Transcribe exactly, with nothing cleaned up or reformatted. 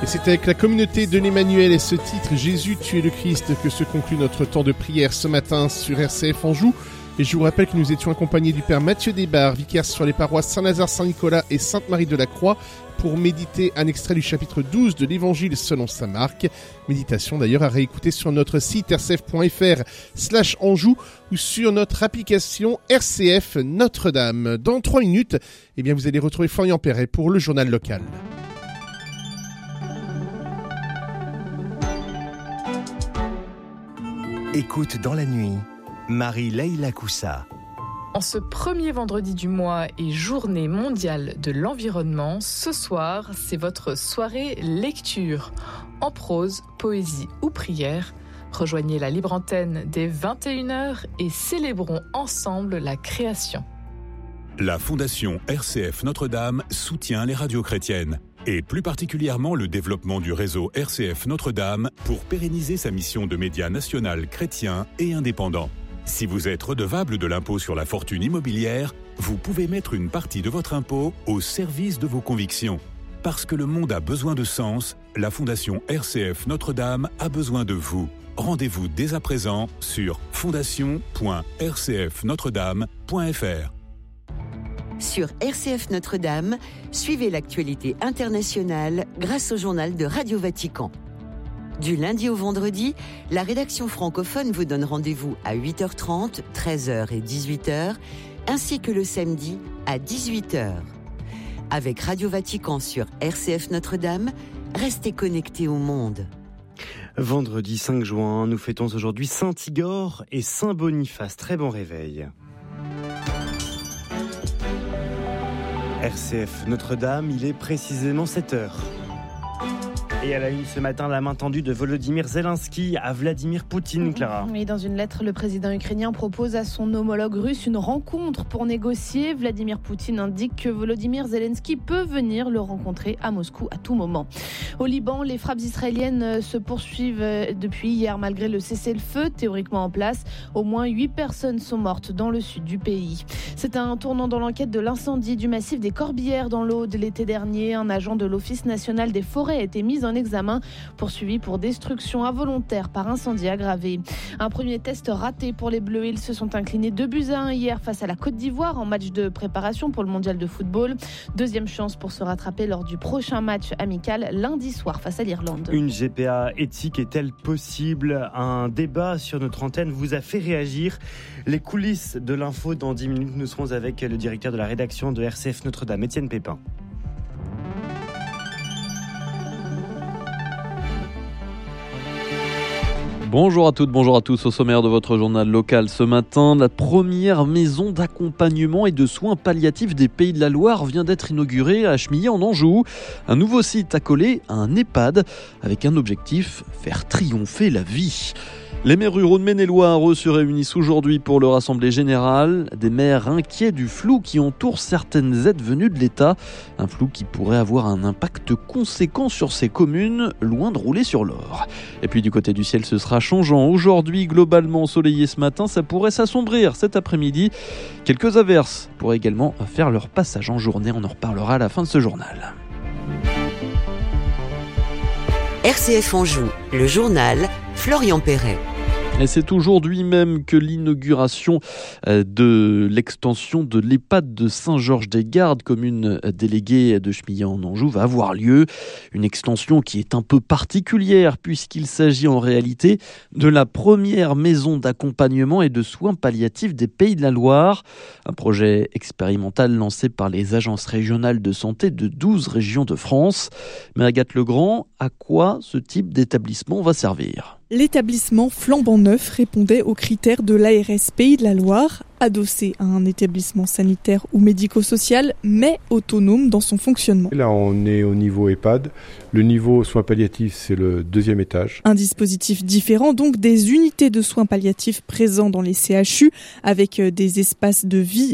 Et c'est avec la communauté de l'Emmanuel et ce titre « Jésus, tu es le Christ » que se conclut notre temps de prière ce matin sur R C F Anjou. Et je vous rappelle que nous étions accompagnés du Père Mathieu Desbarres, vicaire sur les paroisses Saint-Lazare, Saint-Nicolas et Sainte-Marie-de-la-Croix, pour méditer un extrait du chapitre douze de l'Évangile selon saint Marc. Méditation d'ailleurs à réécouter sur notre site r c f point f r slash Anjou ou sur notre application R C F Notre-Dame. Dans trois minutes, eh bien, vous allez retrouver Florian Perret pour le journal local. Écoute dans la nuit, Marie-Leïla Koussa. En ce premier vendredi du mois et journée mondiale de l'environnement, ce soir, c'est votre soirée lecture. En prose, poésie ou prière, rejoignez la libre antenne dès vingt et une heures et célébrons ensemble la création. La Fondation R C F Notre-Dame soutient les radios chrétiennes et plus particulièrement le développement du réseau R C F Notre-Dame pour pérenniser sa mission de média national chrétien et indépendant. Si vous êtes redevable de l'impôt sur la fortune immobilière, vous pouvez mettre une partie de votre impôt au service de vos convictions. Parce que le monde a besoin de sens, la Fondation R C F Notre-Dame a besoin de vous. Rendez-vous dès à présent sur fondation point r c f notre dame point f r. Sur R C F Notre-Dame, suivez l'actualité internationale grâce au journal de Radio Vatican. Du lundi au vendredi, la rédaction francophone vous donne rendez-vous à huit heures trente, treize heures et dix-huit heures, ainsi que le samedi à dix-huit heures. Avec Radio Vatican sur R C F Notre-Dame, restez connectés au monde. Vendredi cinq juin, nous fêtons aujourd'hui Saint-Igor et Saint-Boniface. Très bon réveil. R C F Notre-Dame, il est précisément sept heures. Et à la une ce matin, la main tendue de Volodymyr Zelensky à Vladimir Poutine, Clara. Oui, dans une lettre, le président ukrainien propose à son homologue russe une rencontre pour négocier. Vladimir Poutine indique que Volodymyr Zelensky peut venir le rencontrer à Moscou à tout moment. Au Liban, les frappes israéliennes se poursuivent depuis hier malgré le cessez-le-feu théoriquement en place. Au moins huit personnes sont mortes dans le sud du pays. C'est un tournant dans l'enquête de l'incendie du massif des Corbières dans l'Aude l'été dernier. Un agent de l'Office national des forêts a été mis en examen, poursuivi pour destruction involontaire par incendie aggravé. Un premier test raté pour les Bleus. Ils se sont inclinés deux buts à un hier face à la Côte d'Ivoire en match de préparation pour le mondial de football. Deuxième chance pour se rattraper lors du prochain match amical lundi soir face à l'Irlande. Une G P A éthique est-elle possible ? Un débat sur notre antenne vous a fait réagir. Les coulisses de l'info dans dix minutes. Nous serons avec le directeur de la rédaction de R C F Notre-Dame, Étienne Pépin. Bonjour à toutes, bonjour à tous. Au sommaire de votre journal local ce matin, la première maison d'accompagnement et de soins palliatifs des Pays de la Loire vient d'être inaugurée à Chemillé en Anjou. Un nouveau site accolé à un EHPAD avec un objectif, faire triompher la vie. Les maires ruraux de Maine-et-Loire se réunissent aujourd'hui pour leur assemblée générale. Des maires inquiets du flou qui entoure certaines aides venues de l'État. Un flou qui pourrait avoir un impact conséquent sur ces communes, loin de rouler sur l'or. Et puis du côté du ciel, ce sera changeant. Aujourd'hui, globalement ensoleillé ce matin, ça pourrait s'assombrir cet après-midi. Quelques averses pourraient également faire leur passage en journée. On en reparlera à la fin de ce journal. R C F Anjou, le journal, Florian Perret. Et c'est aujourd'hui même que l'inauguration de l'extension de l'EHPAD de Saint-Georges-des-Gardes, commune déléguée de Chemillé en Anjou, va avoir lieu. Une extension qui est un peu particulière puisqu'il s'agit en réalité de la première maison d'accompagnement et de soins palliatifs des Pays de la Loire. Un projet expérimental lancé par les agences régionales de santé de douze régions de France. Mais Agathe Legrand, à quoi ce type d'établissement va servir ? L'établissement flambant neuf répondait aux critères de l'A R S Pays de la Loire, adossé à un établissement sanitaire ou médico-social, mais autonome dans son fonctionnement. Là, on est au niveau EHPAD. Le niveau soins palliatifs, c'est le deuxième étage. Un dispositif différent, donc des unités de soins palliatifs présents dans les C H U, avec des espaces de vie